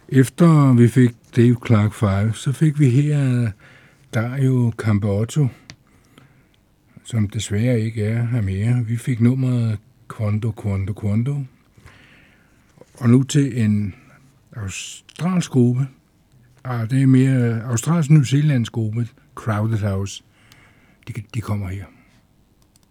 Efter vi fik Dave Clark 5, så fik vi her Dario Campeotto, som desværre ikke er her mere. Vi fik nummeret Quando, Quando, Quando. Og nu til en australsk gruppe. Det er mere australsk-new-zealandsk gruppe, Crowded House. De kommer her.